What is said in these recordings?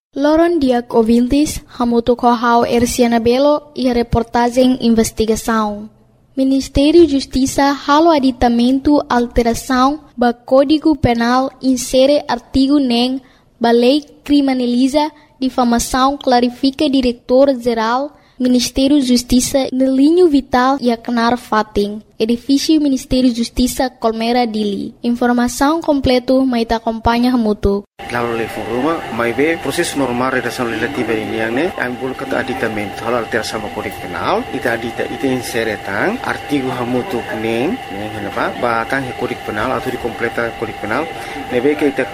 Loron Diak Ouvintes, Hamuto Kohau Erciana Belo e a reportagem Investigação. Ministério de Justiça halo aditamento alteração ba Código Penal insere artigo NEM ba lei criminaliza difamação clarifica diretor-geral Ministério de Justiça no linho vital e Aknar Fating, edifício Ministério de Justiça Colmera Dili. Informação completa maita acompanha Hamuto. Lalu level rumah, mai be proses normal redação legislativa ini yang ne, ambul kata aditamento hal alteração sama Kode Penal, ita inseretang artigo hamutu neng henapa, batang he Kode Penal atau dikompleta Kode Penal, nebe ke ita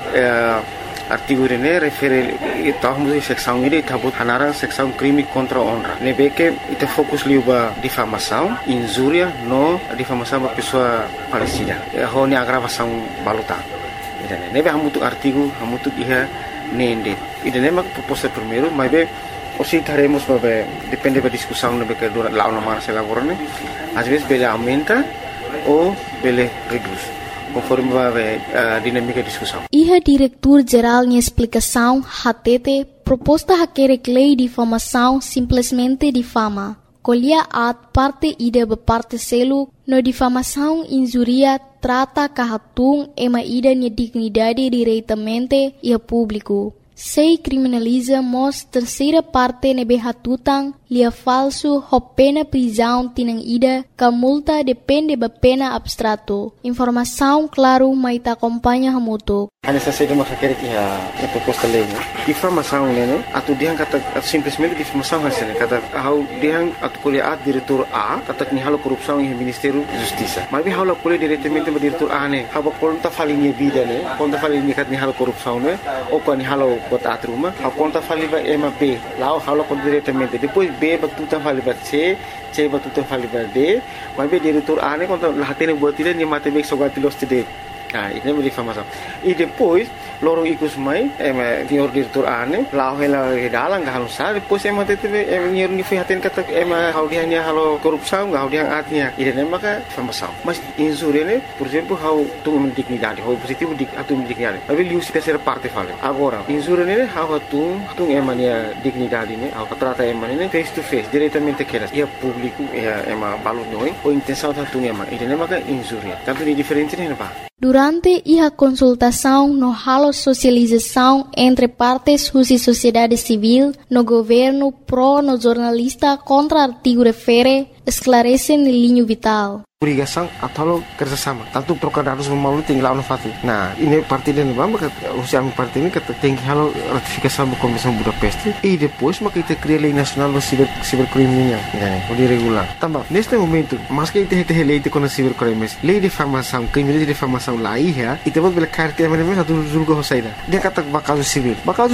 artigo ini refere tahun musim seksão ini tabut hanarang seksão crime contra honra. Nebe ke ita fokus liuba difamação, injuria no difamação ba pessoa falecida. Ho ni agravação balutang. Nebe hamutu artigo hamutu iha nende. Ida nema proposta primeiro, mas be osi taremos babe depende da discussão nebe que dura lá uma se lavorane. Às vezes bele aumenta ou bele reduz, conforme babe dinâmica de discussão. Iha diretor-geral em explicação hatete proposta haquere lei de difamação simplesmente difama. Colhia at parte ida parte selo no difamação injuria trata kahatung ema ida ni dignidade diretamente e a público. Sei criminaliza mos terceira parte nebe hatutang lia falso ho pena prisão tinang ida ka multa depende ba pena abstrato. Informação claro maita acompanha hamuto. Hanya saja masalah a proposta lei, né? Difamação, né? Atu dia kata simplesmente difamação hasilnya kata how dia atu kuliah diretor A kata ni halo korupsi em Ministério de Justiça. Mas halo kuliah diretamente ba diretor A né? Haba konta falinha vida né? Konta falinha kat ni halo korupsi né? Ou kan ni halo kota atruma, ha konta fali ba ema B. Lá halo kon diretamente. Depois B ba tuta fali ba C ba tuta fali ba D. Mas be diretor A né konta lahatene buat dia ni matematik sogati los de. Nah, ini menjadi difamação. E depois, loro ikut mai, senhor diretor ane, lau hela dalang gak halus sah. Depois tete, senhor ni fihatin kata, hau dia ni halo korupsi, gak hau dia atnya. Ini maka difamação. Mas insuri ne, por exemplo, hau tu dignidade, hau positivo atu dignidade. Tapi lius terceira parte fala. Agora, insuri ne, hau tu emania dignidade ne, hau trata emania face to face, diretamente keras. Ia público, ia balut noi, ou intenção tu ema. Ini maka insuri. Tanto di diferente ne apa? Durante a consultação no halo socialização entre partes e sociedade civil, no governo pro no jornalista contra artigo refere, esclarece no linho vital. Obrigação atau kerjasama. Tanto trocar harus melalui tinggal fati. Nah, ini parti dan maka usia parti ini kata tinggi halo ratifikasi sama Komisi Budapest. E depois maka kita cria lei nacional do cibercriminal, né? O regular. Também neste momento, mas que kita lei de contra cibercrimes, lei de difamação, crime de difamação lá ia, e temos bela carta mesmo satu julgo hosaida. Dia kata bakal civil,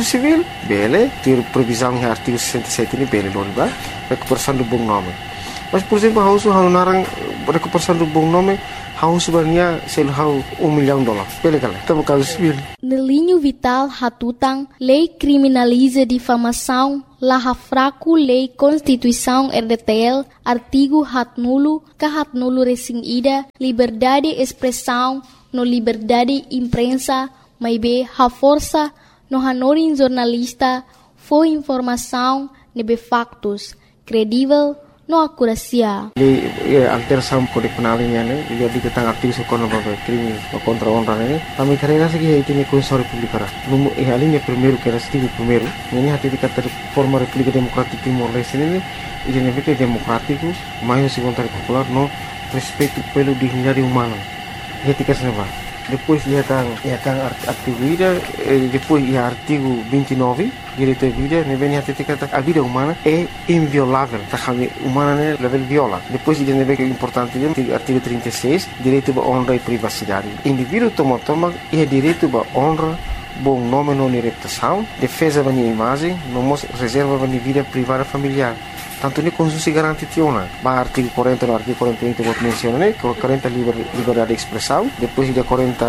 bele, ter previsão em artigo 67 ini bele loriba, recuperação do bom nome. Mas por exemplo, hau narang recuperação do bom nome, hau sebenarnya sel hau $1 milhão. Bele kala, tamo caso civil. No linho vital hatutang, lei criminaliza difamação, laha fraco lei Constituição RDTL, artigo hatnulo, kahatnulo resing ida, liberdade expressão, no liberdade imprensa, maibe ha força, no hanorin jornalista, foi informação, nebe factos, credível, no akurasia. Alteração Kode Penal ini ne, jadi tentang artigo sekono babe crime contra honra ne. Kami karena segi itu ni Constituição Republicana. Numo alinha primeiro que era artigo primeiro. Ini hati dikata forma República Democrática Timor-Leste ini identik democrático, mais segundo popular no respeito pelo dignidade humana. Etika senapa. Depois ia kan artigo ida, depois ia artigo 29 direito à vida, ne vem até kata a vida humana é inviolável, tá kami humana ne level viola. Depois ida ne que importante dia artigo 36 direito à honra e privacidade. Indivíduo toma é direito à honra, bom nome não reputação, defesa da imagem, não reserva da vida privada familiar. Tanto ni konstitusi garanti tiona. Ba artigo 40 no artigo 41 que vou mencionar, né? 40 liberdade de expressão, depois de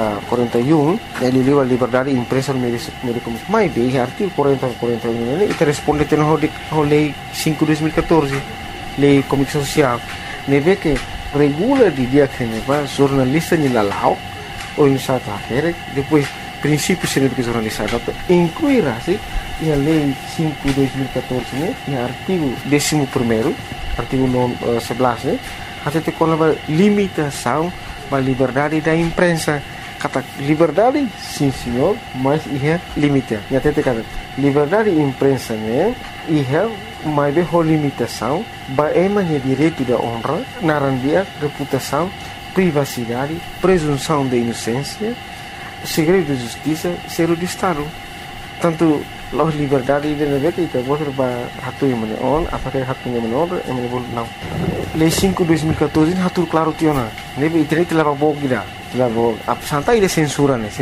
41 ele livre liberdade de imprensa no meio de comunicação. Mas bem, artigo 40 41 né? E responde tem no lei 5/2014, lei comunicação social. Neve que regula de dia que neva jornalista ni lalau ou em South Africa, depois princípios de educação jornalística incluirá a Lei 5/2014, né, no artigo 11º, artigo 11, né, até com a limitação da liberdade da imprensa. Kata liberdade, sim senhor, mas é limite. E até kata liberdade da imprensa, né, mas é limitação, é direito da honra, narandia, reputação, privacidade, presunção de inocência, segredo de justiça, segredo de Estado. Tanto a liberdade de negara kita boleh hatu yang mana on, apakah hatu yang mana on, yang mana boleh não. Lei 5/2014 hatu claro tiona. Nebe internet telah bawa kita, telah bawa. Santai dia censura ni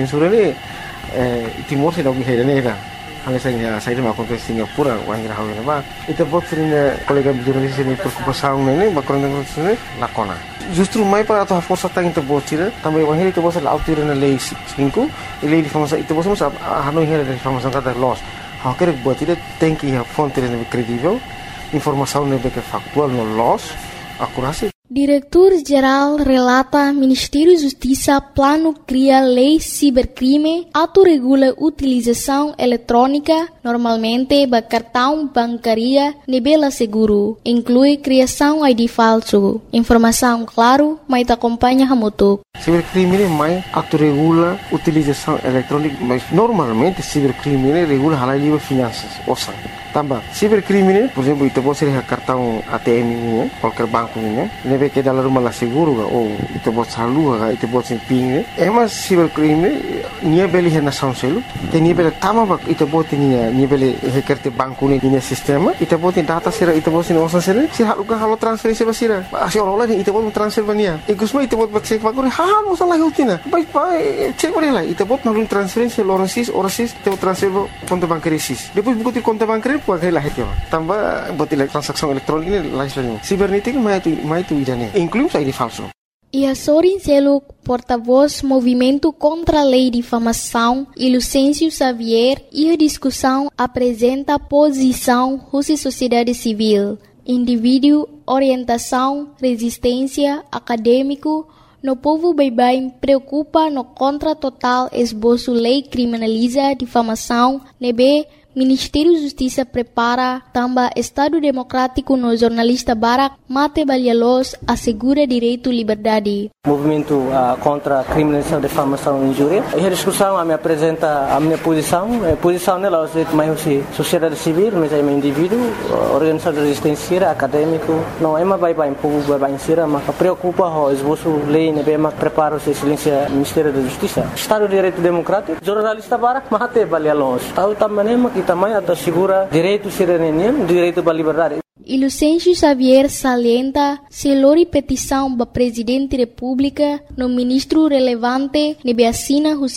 Timor se dah berhenti ni dah. Hanya saya dah makan ke Singapura, orang kira hawi nama. Itu buat sering kolega jurnalis ini preocupação ni, background ni lakona. Justru mai para atau força tang itu buat sih, também orang itu buat selalu autir na lei 5, lei difamação itu buat semua hanoi hera difamação kata loss. Hak kerja buat itu tem que a fonte nem credível, informação nem que factual no loss, akurasi. Diretor-Geral relata Ministério da Justiça plano cria lei cibercrime, autorregula utilização eletrônica, normalmente ba cartão bancaria nebela seguro, inclui criação ID falso. Informação claro, mas acompanha hamutuk. Cibercrime mais autorregula utilização eletrônica, mas normalmente cibercrime regula halal livre finanças, osan. Tambah, cibercrime, por exemplo, itu pode ser cartão ATM ini, qualquer banco ini, nebe que dalam rumah lah seguro ga, ou itu pode salur ga, itu pode simping ni. Emas cibercrime, nia beli nação selu, nia beli tama bak, itu pode nia beli hekerte banco ni nia sistema, itu pode data sira, itu pode osan sira, si halukan halo transferensi basira, asi orang lain itu pode transfer bania, ikusma itu pode cek bakuri, halo salah hutina, baik cek boleh lah, itu pode nalun transferensi orasis, itu pode transfer konto bancaria sis, depois buku ti konto bancaria pakai lah itu, tambah buat transaksi elektronik ini lain. Cibernética mais tu idane, inclui ID falso. E Sorin Seluk, porta-voz Movimento contra a Lei de Difamação, e Lucêncio Xavier, e a discussão apresenta posição Rússia Sociedade Civil, indivíduo, orientação, resistência, acadêmico, no povo bem preocupa no contra total esboço lei criminaliza difamação, nebe Ministério da Justiça prepara também Estado Democrático no jornalista Barak Mate Balialos assegura direito à liberdade. Movimento contra a criminalização, difamação e injúria. E a discussão me apresenta a minha posição. A posição nela é mais sociedade civil, mas é um indivíduo, organização de resistência, acadêmico. Não é mais bem povo bem sira, mas preocupa o esboço lei, né, mas prepara o silêncio Ministério da Justiça. Estado de Direito Democrático, jornalista Barak Mate Balialos. Tahu também também assegura direito cidadania, direito à liberdade. E Lucêncio Xavier salienta se lori petição para Presidente da República no ministro relevante nebe assina os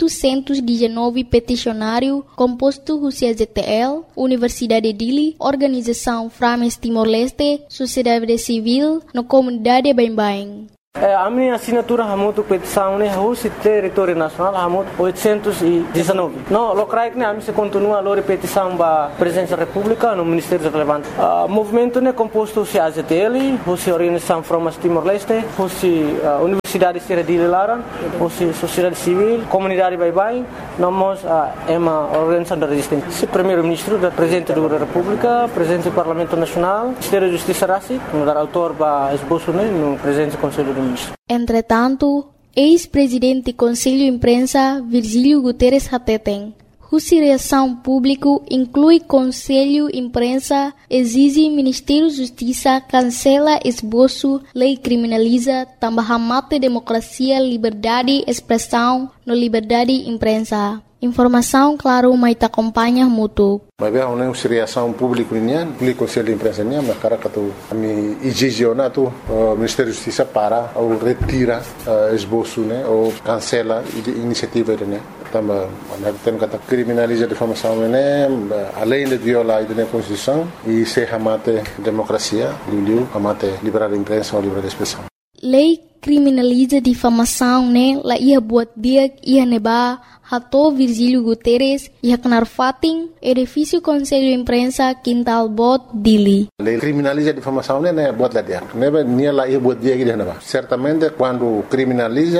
819 peticionário composto os ZTL, Universidade Dili, Organização Frames Timor-Leste, Sociedade Civil, no comunidade Bem-Bem. A minha assinatura hamutu petição né o território nacional hamutu 819. Não, locais né a mim se continua a lori petição para presidência da República no Ministério relevante. Movimento né composto se AZTL, o Organização Frames Timor-Leste, o Universidade Sierra de Laran, o Sociedade Civil, Comunidade Bye-Bye, nós é uma organização da resistência. O primeiro-ministro da Presidente da República, Presidente do Parlamento Nacional, Ministério da Justiça Rassi, no dar autor para esboço né no Presidente do Conselho do Ministro. Entretanto, ex-presidente do Conselho de Imprensa, Virgílio Guterres Hateten, cuja reação pública inclui Conselho de Imprensa, exige Ministério da Justiça cancela esboço, lei criminaliza, também mata democracia, liberdade, expressão, no liberdade de imprensa. Informação, claro, mas te acompanha muito. Mas bem, uma reação pública o Conselho de Imprensa mas cara que tu me exigena tu Ministério da Justiça para ou retira esboço né ou cancela a iniciativa né. Também tem que criminalizar a difamação né, além de violar a Constituição e se amate democracia, amate liberdade de imprensa ou liberdade de expressão. Lei criminaliza difamação né, la ia buat dia ia neba Hato Virgílio Guterres ia kenar fating edifício Conselho de Imprensa Quintal Bot Dili. Lei criminaliza a difamação né buat lá dia. Neba nia lá ia buat dia que neba. Certamente quando criminaliza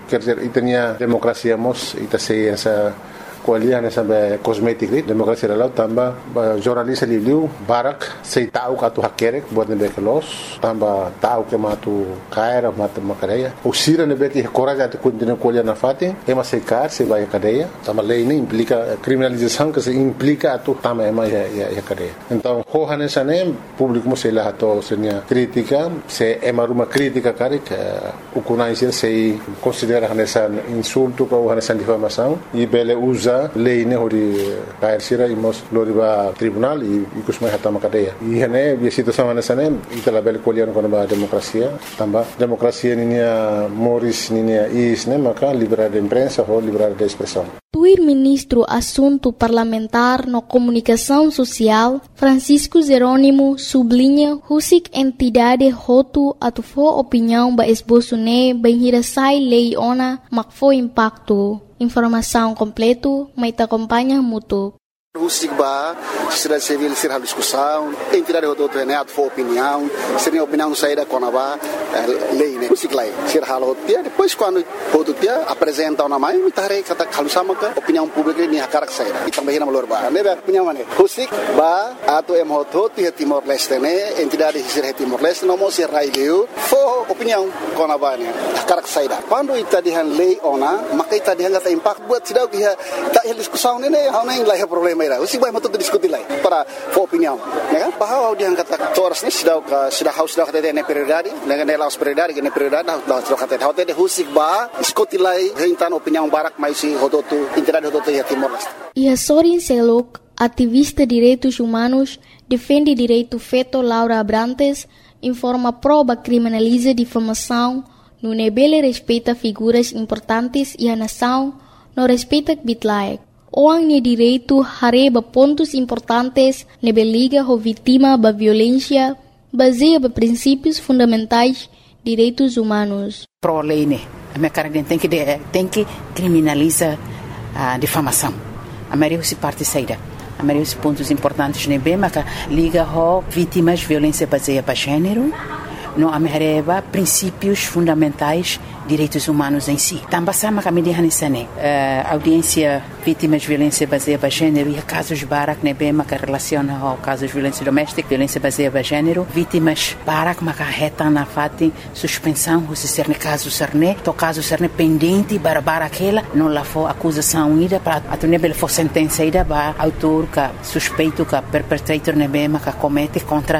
quer dizer, itanya demokrasia mos ita sei essa kualiah nessa kosmetik ni demokrasia lalau tambah jornalista liu barak sei tahu katu hakerek buat nebe kelos tambah tahu ke matu kaira matu makadeia usira nebe que coragem de continuar kualiah na fatin ema sei kar sei vai cadeia tambah lei ini implica criminalização que se implica atu tambah ema ya cadeia então hohan essa nem público mo sei lá to senia crítica se ema uma crítica kari ukunai sei considera essa insulto ou essa difamação e bele usa lei ne hori kair sira imos loriba tribunal e kusmai hatama kadeia e hene bi situação nessa nem itala bel kolian kono ba demokrasia tamba demokrasia ninia moris ninia is ne maka liberdade de imprensa ou liberdade de expressão. Tuir ministro assunto parlamentar no comunicação social Francisco Jerônimo sublinha husik entidade hotu atufo opinião ba esboço ne benhirasai lei ona makfo impacto. Informação completo, mas te acompanha mútuo. O SIGBA, sociedade civil, ser a discussão, entidade do Renato for opinião, seria opinião saída com a lei, né? O SIGLAI, ser a rotia, depois quando o rotia apresenta uma mãe, me tarei que está calçando a opinião pública nem a cara que saída. E também na Malorba, né? Opinião né? O SIGBA, ato é muito e Timor-Leste, né? Entidade de ser Timor-Leste, não mostra raio, for opinião com a banha, a cara que saída. Quando está de lei ona, mas está de hanga impacto buat cidade que está discussão, né? Não é lá problema. O SIGBA mau tuh diskusi lagi para opinião, ya kan? Bahwa dia kata toras ni sudah kata dia prioridade, dengan elas prioridade, dengan prioridade, sudah kata dia o SIGBA diskusi lagi tentang opinião barak mais si hototu entidade hototu ya Timor-Leste. E a Sorin Selok, ativista de direitos humanos, defende direito feto Laura Abrantes, informa prova criminaliza difamação, no nebele respeita figuras importantes e a nação não respeita bitlaek. Orang ni direito hareba pontos importantes nebe liga ho vítima ba violência baseia ba princípios fundamentais direitos humanos. Pro lei né, a minha cara tem que criminalizar a difamação. A maioria se parte saída. A maioria dos pontos importantes nebe mas liga ho vítimas violência baseia ba gênero. Não amerreba princípios fundamentais direitos humanos em si. Também sama kami dihanisane audiência vítimas de violência baseada em gênero e casos barak nebe maka relaciona ao casos de violência doméstica, violência baseada em gênero, vítimas barak maka reta na fati suspensão se ser caso serne, to caso serne pendente para aquela não lá for acusação ida para atunebel for sentença ida ba autor ka suspeito ka perpetrator nebe maka comete contra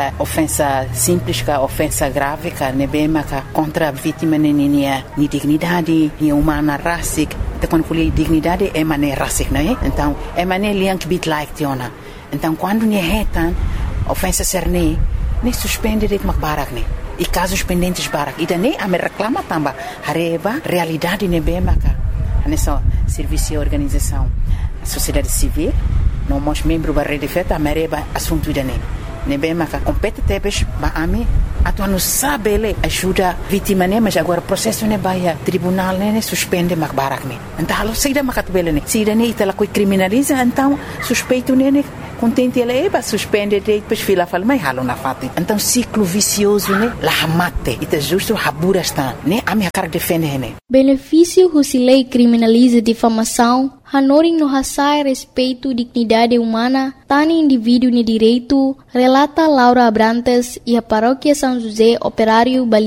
ofensa simples ka ofensa grave ka nebe maka contra vítima ni dignidade, ni humana rasik. Então quando falei dignidade é mané rasik, né? Então é mané liang bit like tiona. Então quando ni retan ofensa serne, nem suspende de barak né? E casos pendentes barak. E daí a me reclama também hareba realidade nebe maka. Nessa serviço e organização, a sociedade civil, não mos membro da rede feta, a mereba assunto daí. Nebe maka compete tebes ba ami atu anu sabele ajuda vítima ne mas agora processo ne baia tribunal ne suspende mak barak ne então halo sida makat bele ne sida ne itala coi criminaliza então suspeito ne contente ele ba suspende depois fila fal mai halo na fati então ciclo vicioso ne la mate ita justo habura está ne ami akar defende ne benefício husilei criminaliza difamação Hanoring no hasai respeito dignidade humana, tani indivíduo ni direito, relata Laura Abrantes e a paróquia São José Operário Bali.